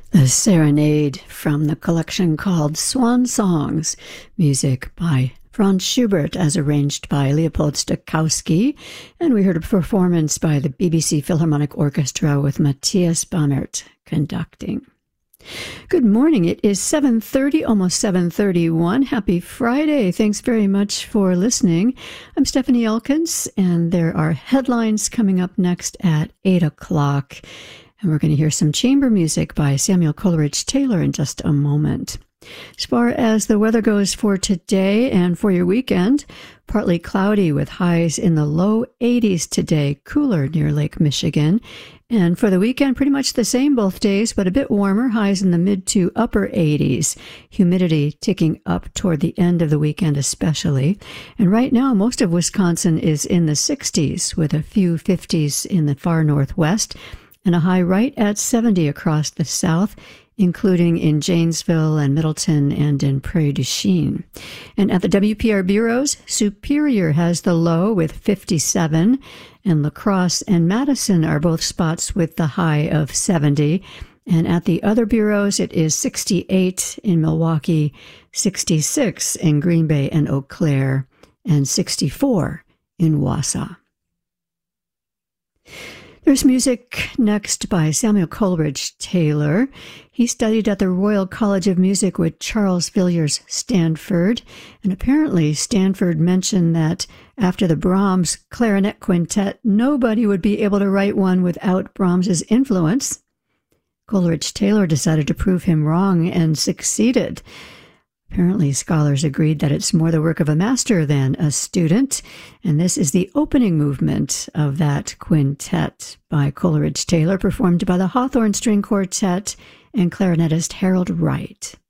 A serenade from the collection called Swan Songs, music by Franz Schubert as arranged by Leopold Stokowski, and we heard a performance by the BBC Philharmonic Orchestra with Matthias Bammert conducting. Good morning. It is 7:30, almost 7:31. Happy Friday. Thanks very much for listening. I'm Stephanie Elkins, and there are headlines coming up next at 8 o'clock. And we're going to hear some chamber music by Samuel Coleridge-Taylor in just a moment. As far as the weather goes for today and for your weekend, partly cloudy with highs in the low 80s today, cooler near Lake Michigan. And for the weekend, pretty much the same both days, but a bit warmer, highs in the mid to upper 80s. Humidity ticking up toward the end of the weekend especially. And right now, most of Wisconsin is in the 60s with a few 50s in the far northwest and a high right at 70 across the south, including in Janesville and Middleton and in Prairie du Chien. And at the WPR bureaus, Superior has the low with 57, and La Crosse and Madison are both spots with the high of 70. And at the other bureaus, it is 68 in Milwaukee, 66 in Green Bay and Eau Claire, and 64 in Wausau. There's music next by Samuel Coleridge-Taylor. He studied at the Royal College of Music with Charles Villiers Stanford, and apparently Stanford mentioned that after the Brahms clarinet quintet, nobody would be able to write one without Brahms's influence. Coleridge-Taylor decided to prove him wrong and succeeded. Apparently, scholars agreed that it's more the work of a master than a student, and this is the opening movement of that quintet by Coleridge-Taylor, performed by the Hawthorne String Quartet and clarinetist Harold Wright.